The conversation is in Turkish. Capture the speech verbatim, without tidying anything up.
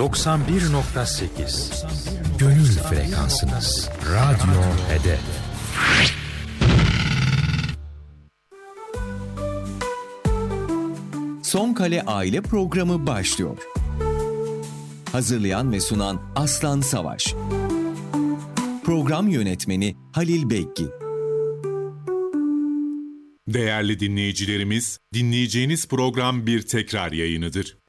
doksan bir nokta sekiz Gönül frekansınız. Radyo Hedef. Son Kale Aile Programı başlıyor. Hazırlayan ve sunan Aslan Savaş. Program yönetmeni Halil Bekgi. Değerli dinleyicilerimiz, dinleyeceğiniz program bir tekrar yayınıdır.